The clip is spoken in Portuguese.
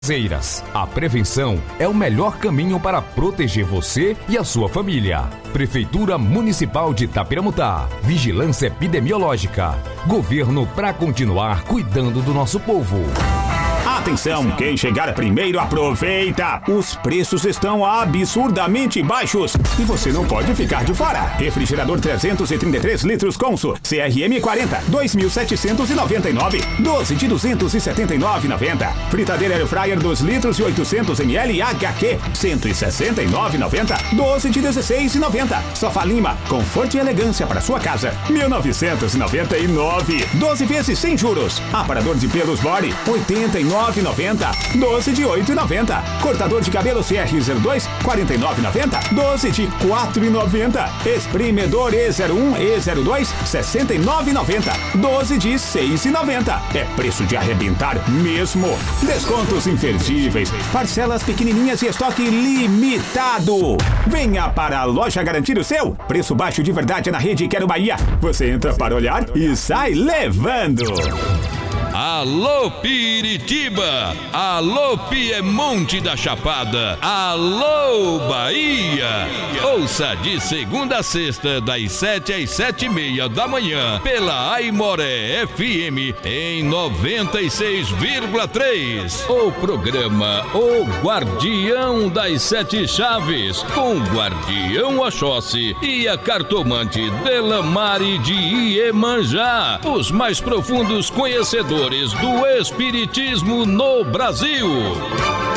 A prevenção é o melhor caminho para proteger você e a sua família. Prefeitura Municipal de Itapiramutá. Vigilância epidemiológica. Governo para continuar cuidando do nosso povo. Atenção, quem chegar primeiro aproveita! Os preços estão absurdamente baixos e você não pode ficar de fora. Refrigerador 333 litros Consul, CRM 40, 2.799, 12 de 279,90. Fritadeira Air Fryer 2 litros e 800 ml HQ, 169,90, 12 de 16,90. Sofá Lima, conforto e elegância para sua casa, 1.999, 12 vezes sem juros. Aparador de pelos Body, 89,90, 12 de 8,90. Cortador de cabelo CR02, 49,90, 12 de 4,90. Espremedor E01, E02, 69,90, 12 de 6,90. É preço de arrebentar mesmo. Descontos imperdíveis, parcelas pequenininhas e estoque limitado. Venha para a loja garantir o seu. Preço baixo de verdade na rede Quero Bahia. Você entra para olhar e sai levando. Alô Piritiba, alô Piemonte da Chapada, alô Bahia. Ouça de segunda a sexta, das 7 às 7:30 da manhã, pela Aimoré FM em 96,3. O programa O Guardião das Sete Chaves, com o Guardião Oxóssi e a cartomante Delamare de Iemanjá, os mais profundos conhecedores do Espiritismo no Brasil.